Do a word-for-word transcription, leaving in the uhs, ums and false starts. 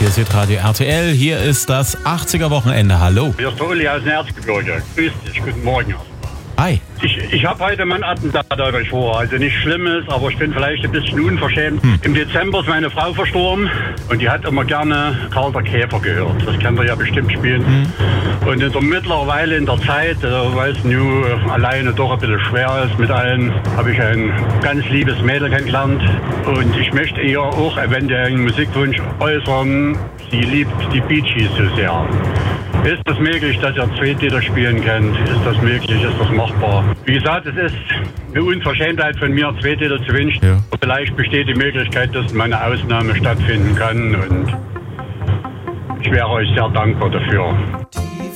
Hier ist Hitradio R T L, hier ist das achtziger-Wochenende. Hallo. Hier ist der Uli aus dem Erzgebirge. Grüß dich, guten Morgen. Hi. Ich, ich habe heute mein Attentat dadurch vor. Also nichts Schlimmes, aber ich bin vielleicht ein bisschen unverschämt. Hm. Im Dezember ist meine Frau verstorben und die hat immer gerne Karl der Käfer gehört. Das kennt ihr ja bestimmt spielen. Hm. Und in der mittlerweile in der Zeit, äh, weil es nun alleine doch ein bisschen schwer ist mit allen, habe ich ein ganz liebes Mädel kennengelernt. Und ich möchte ihr auch eventuell einen Musikwunsch äußern. Sie liebt die Bee Gees so sehr. Ist das möglich, dass ihr zwei Lieder spielen könnt? Ist das möglich? Ist das machbar? Wie gesagt, es ist eine Unverschämtheit von mir, zwei Lieder zu wünschen. Ja. Vielleicht besteht die Möglichkeit, dass meine Ausnahme stattfinden kann. Und ich wäre euch sehr dankbar dafür.